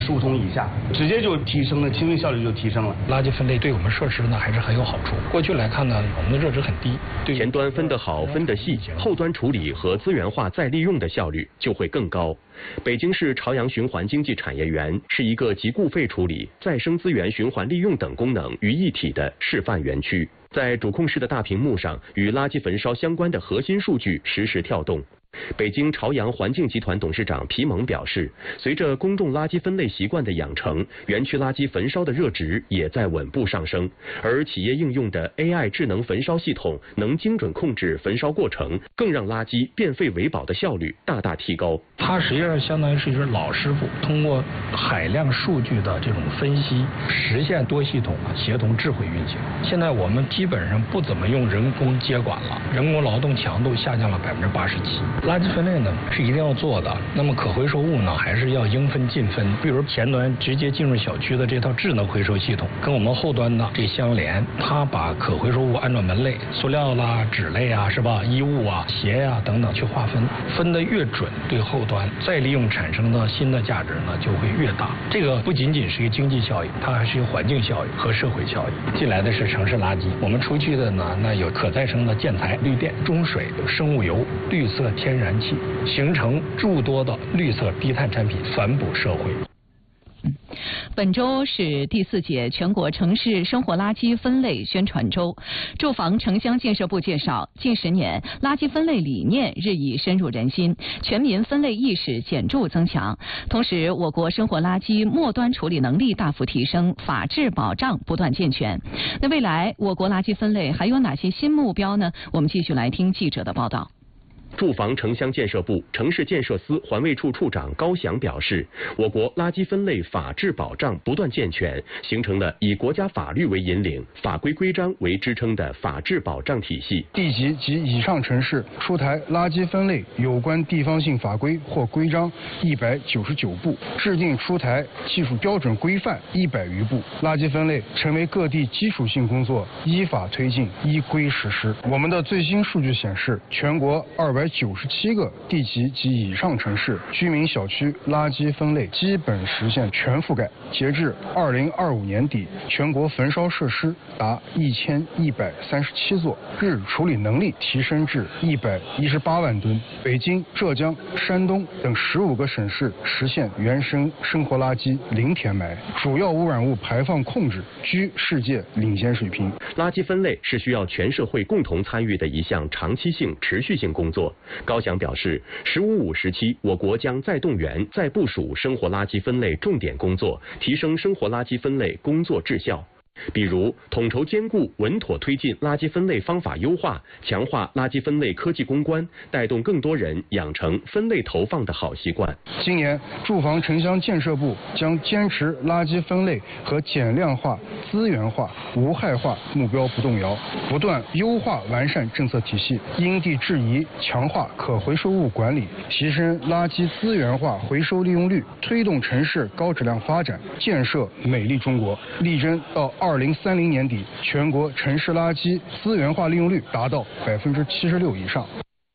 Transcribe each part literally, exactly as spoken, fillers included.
十五桶以下，直接就提升了清运效率就提升了。 垃圾分类对我们设施呢还是很有好处。过去来看呢，我们的热值很低， 前端分得好、分得细，后端处理和资源化再利用的效率就会更高。北京市朝阳循环经济产业园是一个集固废处理、再生资源循环利用等功能于一体的示范园区。在主控室的大屏幕上，与垃圾焚烧相关的核心数据实时跳动。北京朝阳环境集团董事长皮蒙表示，随着公众垃圾分类习惯的养成，园区垃圾焚烧的热值也在稳步上升，而企业应用的 A I 智能焚烧系统能精准控制焚烧过程，更让垃圾变废为宝的效率大大提高。 它实际上相当于是一只老师傅，通过海量数据的这种分析，实现多系统协同智慧运行。现在我们基本上不怎么用人工接管了，人工劳动强度下降了百分之八十七。垃圾分类呢是一定要做的，那么可回收物呢还是要应分尽分。比如前端直接进入小区的这套智能回收系统，跟我们后端呢这相连，它把可回收物按照门类，塑料啦、纸类啊，是吧？衣物啊、鞋呀、啊、等等去划分，分得越准，对后端再利用产生的新的价值呢就会越大。这个不仅仅是一个经济效益，它还是一个环境效益和社会效益。进来的是城市垃圾，我们出去的呢，那有可再生的建材、绿电、中水、生物油、绿色天然气，形成诸多的绿色低碳产品，反哺社会。 本周是第四届全国城市生活垃圾分类宣传周。住房城乡建设部介绍，近十年垃圾分类理念日益深入人心，全民分类意识显著增强。同时，我国生活垃圾末端处理能力大幅提升，法治保障不断健全。那未来我国垃圾分类还有哪些新目标呢？我们继续来听记者的报道。 住房城乡建设部城市建设司环卫处处长高翔表示，我国垃圾分类法治保障不断健全，形成了以国家法律为引领、法规规章为支撑的法治保障体系。 地级及以上城市出台垃圾分类有关地方性法规或规章一百九十九部，制定出台技术标准规范一百余部，垃圾分类成为各地基础性工作依法推进、依规实施。我们的最新数据显示，全国二百九十七个地级及以上城市居民小区垃圾分类基本实现全覆盖。截至二零二五年底，全国焚烧设施达一千一百三十七座，日处理能力提升至一百一十八万吨。北京、浙江、山东等十五个省市实现原生生活垃圾零填埋，主要污染物排放控制居世界领先水平。 垃圾分类是需要全社会共同参与的一项长期性、持续性工作。高翔表示，十五五时期，我国将再动员、再部署生活垃圾分类重点工作，提升生活垃圾分类工作质效。比如，统筹兼顾、稳妥推进垃圾分类方法优化，强化垃圾分类科技攻关，带动更多人养成分类投放的好习惯。 今年，住房城乡建设部将坚持垃圾分类和减量化、资源化、无害化目标不动摇，不断优化完善政策体系，因地制宜强化可回收物管理，提升垃圾资源化回收利用率，推动城市高质量发展，建设美丽中国，力争到二零三零年底，全国城市垃圾资源化利用率达到百分之七十六以上。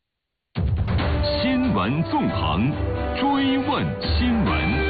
新闻纵横，追问新闻。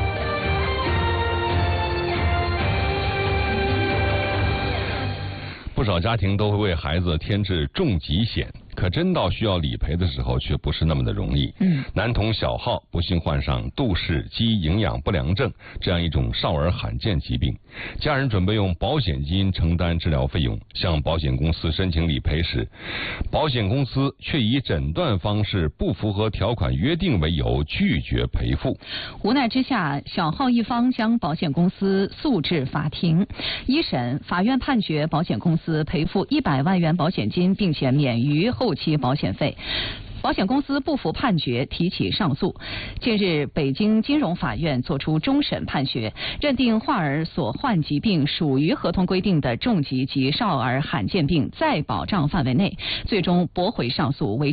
不少家庭都会为孩子添置重疾险，可真到需要理赔的时候，却不是那么的容易。嗯，男童小浩不幸患上杜氏肌营养不良症这样一种少儿罕见疾病，家人准备用保险金承担治疗费用，向保险公司申请理赔时，保险公司却以诊断方式不符合条款约定为由拒绝赔付。 无奈之下，小浩一方将保险公司诉至法庭。一审，法院判决保险公司赔付一百万元保险金，并且免于后期保险费。保险公司不服判决，提起上诉。近日，北京金融法院作出终审判决，认定患儿所患疾病属于合同规定的重疾及少儿罕见病再保障范围内，最终驳回上诉，为